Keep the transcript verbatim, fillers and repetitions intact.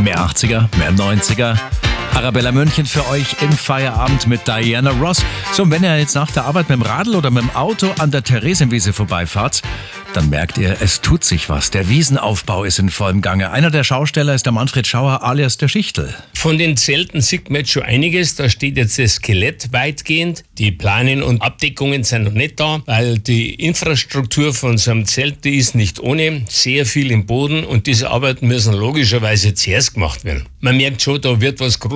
Mehr achtziger, mehr neunziger. Arabella München für euch im Feierabend mit Diana Ross. So, und wenn ihr jetzt nach der Arbeit mit dem Radl oder mit dem Auto an der Theresienwiese vorbeifahrt, dann merkt ihr, es tut sich was. Der Wiesenaufbau ist in vollem Gange. Einer der Schausteller ist der Manfred Schauer alias der Schichtel. Von den Zelten sieht man jetzt schon einiges. Da steht jetzt das Skelett weitgehend. Die Planen und Abdeckungen sind noch nicht da, weil die Infrastruktur von so einem Zelt, die ist nicht ohne. Sehr viel im Boden und diese Arbeiten müssen logischerweise zuerst gemacht werden. Man merkt schon, da wird was Großes